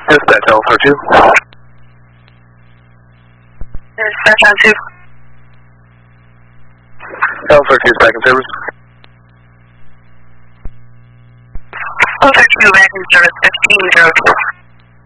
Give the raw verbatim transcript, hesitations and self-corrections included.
Dispatch Alpha two. Dispatch on two. Alpha two is back in service. Alpha two back in service, fifteen zero two.